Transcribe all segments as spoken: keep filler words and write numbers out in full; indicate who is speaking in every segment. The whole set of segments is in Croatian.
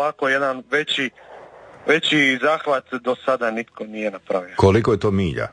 Speaker 1: ovako jedan veći, veći zahvat do sada nitko nije napravio.
Speaker 2: Koliko je to milja?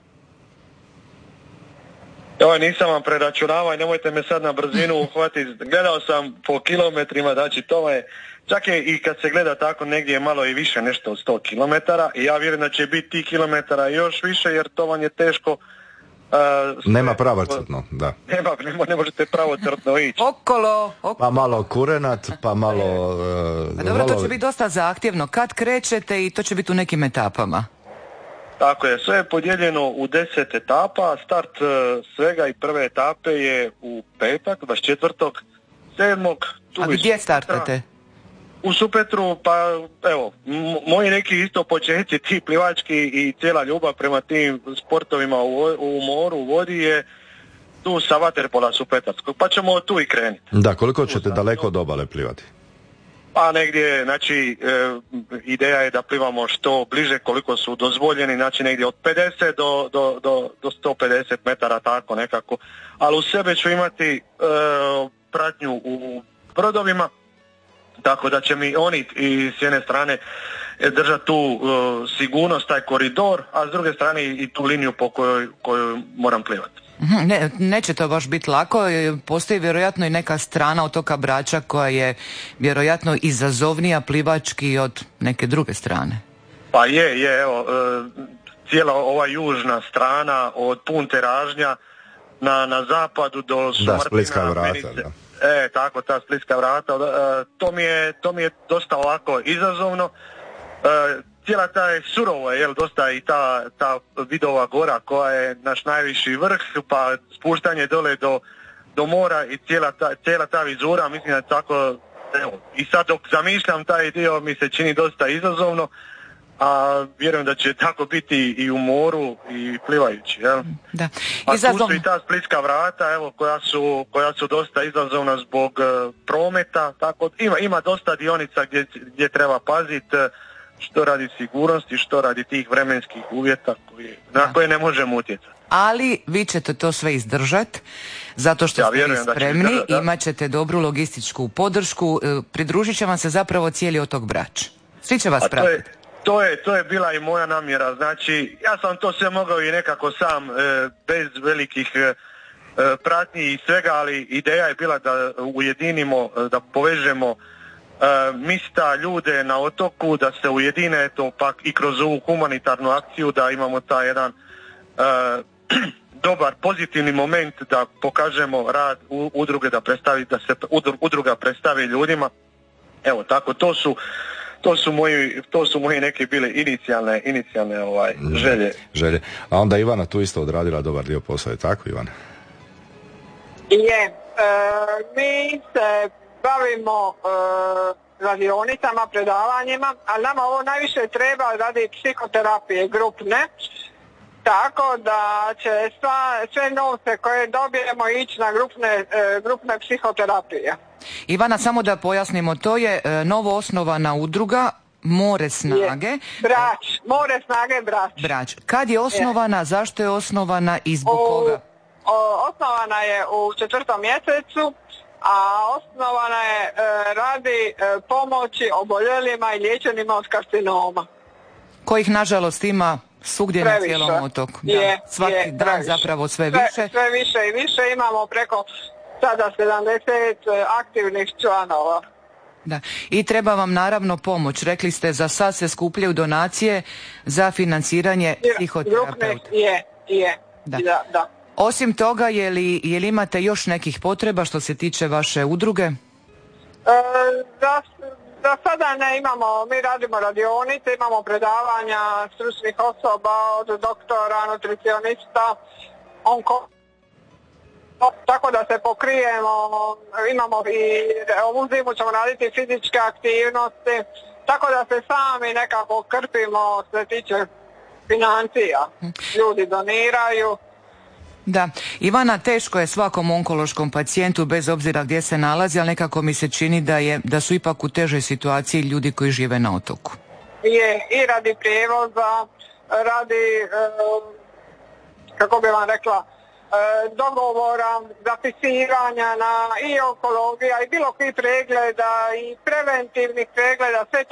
Speaker 1: Evo, nisam vam preračunavao i nemojte me sad na brzinu uhvatiti. Gledao sam po kilometrima, znači to je, čak je i kad se gleda tako negdje je malo i više, nešto od sto kilometara, i ja vjerujem da će biti tih kilometara još više, jer to vam je teško. Uh, sve,
Speaker 2: Nema pravocrtno, da.
Speaker 1: Nema, ne, ne možete pravocrtno ići.
Speaker 3: Okolo, okolo.
Speaker 2: Pa malo kurenat, pa malo... Uh,
Speaker 3: pa dobro,
Speaker 2: valo...
Speaker 3: to će biti dosta zahtjevno. Kad krećete i to će biti u nekim etapama?
Speaker 1: Tako je, sve je podijeljeno u deset etapa, start uh, svega i prve etape je u petak, dvadeset četvrtog sedmog
Speaker 3: A gdje startate?
Speaker 1: U Supetru, pa evo, m- moji neki isto početci, ti plivački i cijela ljubav prema tim sportovima u, u moru, u vodi je tu sa vaterpola Supetarskog, pa ćemo tu i krenuti.
Speaker 2: Da, koliko ćete daleko od obale plivati?
Speaker 1: Pa negdje, znači, e, ideja je da plivamo što bliže koliko su dozvoljeni, znači negdje od pedeset do, do, do, do sto pedeset metara, tako nekako. Ali u sebe ću imati e, pratnju u brodovima, tako da će mi oni i s jedne strane držati tu e, sigurnost, taj koridor, a s druge strane i tu liniju po kojoj, kojoj moram plivati.
Speaker 3: Ne, neće to baš biti lako, postoji vjerojatno i neka strana otoka Brača koja je vjerojatno izazovnija plivački od neke druge strane.
Speaker 1: Pa je, je, evo, cijela ova južna strana od Punte Ražnja na, na zapadu do Sumartina.
Speaker 2: Da, Splitska vrata, da.
Speaker 1: E, tako, ta Splitska vrata, to mi je, to mi je dosta ovako izazovno. Cijela ta je surovo, jel, dosta i ta, ta Vidova gora koja je naš najviši vrh, pa spuštanje dole do, do mora i cijela ta, cijela ta vizura, mislim da je tako, evo, i sad dok zamišljam taj dio mi se čini dosta izazovno, a vjerujem da će tako biti i u moru i plivajući, jel?
Speaker 3: Da.
Speaker 1: A
Speaker 3: Izazov...
Speaker 1: tu su i ta Splitska vrata, evo, koja su, koja su dosta izazovna zbog uh, prometa, tako, ima, ima dosta dionica gdje, gdje treba paziti, što radi sigurnosti, što radi tih vremenskih uvjeta koji, na koje ne možemo utjecati.
Speaker 3: Ali vi ćete to sve izdržati, zato što
Speaker 1: ja
Speaker 3: ste vi spremni,
Speaker 1: izdržat,
Speaker 3: imat ćete dobru logističku podršku, pridružit će vam se zapravo cijeli otok Brač. Svi će vas pratiti.
Speaker 1: To je, to je bila i moja namjera, znači ja sam to sve mogao i nekako sam, e, bez velikih e, pratnji i svega, ali ideja je bila da ujedinimo, da povežemo Uh, mista, ljude na otoku, da se ujedine, eto, pak i kroz ovu humanitarnu akciju, da imamo taj jedan uh, dobar, pozitivni moment, da pokažemo rad u, udruge, da predstavi, da se udruga predstavi ljudima. Evo, tako, to su to su moji, to su moji neke bile inicijalne, inicijalne ovaj, želje.
Speaker 2: Želje. A onda Ivana tu isto odradila dobar dio posla, je tako, Ivana?
Speaker 4: Je. E, mi se bavimo e, radionicama, predavanjima, ali nama ovo najviše treba radi psihoterapije grupne, tako da će sva, sve novce koje dobijemo ići na grupne, e, grupne psihoterapije.
Speaker 3: Ivana, samo da pojasnimo, to je e, novo osnovana udruga More snage. Je.
Speaker 4: Brač, More snage Brač.
Speaker 3: Brač. Kad je osnovana, je. Zašto je osnovana i zbog
Speaker 4: u,
Speaker 3: koga?
Speaker 4: O, osnovana je u četvrtom mjesecu, a osnovana je e, radi e, pomoći oboljelima i liječenima od karcinoma.
Speaker 3: Kojih nažalost ima svugdje na cijelom otoku. Da,
Speaker 4: je,
Speaker 3: svaki
Speaker 4: je,
Speaker 3: dan previše. Zapravo sve više.
Speaker 4: Sve, sve više i više, imamo preko sada sedamdeset aktivnih članova.
Speaker 3: Da. I treba vam naravno pomoć. Rekli ste, za sad se skupljaju donacije za financiranje psihoterapeuta.
Speaker 4: Je, je.
Speaker 3: Da.
Speaker 4: Da, da.
Speaker 3: Osim toga, je li, je li imate još nekih potreba što se tiče vaše udruge? E,
Speaker 4: za, za sada ne imamo, mi radimo radionice, imamo predavanja stručnih osoba od doktora, nutricionista, onko, tako da se pokrijemo, imamo i ovu zimu ćemo raditi fizičke aktivnosti, tako da se sami nekako krpimo što se tiče financija. Ljudi doniraju.
Speaker 3: Da, Ivana, teško je svakom onkološkom pacijentu bez obzira gdje se nalazi, ali nekako mi se čini da je da su ipak u težoj situaciji ljudi koji žive na otoku.
Speaker 4: Je, i radi prijevoza, radi, e, kako bi vam rekla, e, dogovora, zapisivanja na i onkologija i bilo koji pregleda i preventivnih pregleda, sve